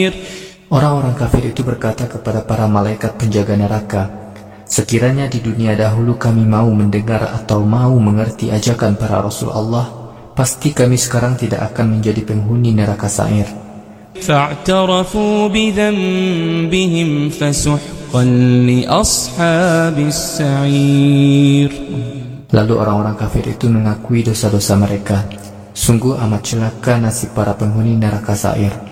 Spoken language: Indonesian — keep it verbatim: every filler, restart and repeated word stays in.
Orang-orang kafir itu berkata kepada para malaikat penjaga neraka, sekiranya di dunia dahulu kami mau mendengar atau mau mengerti ajakan para Rasul Allah, pasti kami sekarang tidak akan menjadi penghuni neraka Sa'ir. فاعترفوا بذنبهم فسحقا لأصحاب السعير. Lalu orang-orang kafir itu mengakui dosa-dosa mereka. Sungguh amat celaka nasib para penghuni neraka Sa'ir.